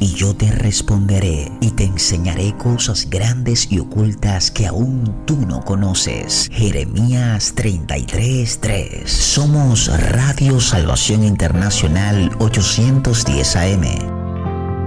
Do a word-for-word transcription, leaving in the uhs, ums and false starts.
y yo te responderé y te enseñaré cosas grandes y ocultas que aún tú no conoces. Jeremías treinta y tres, tres. Somos Radio Salvación Internacional ochocientos diez A M.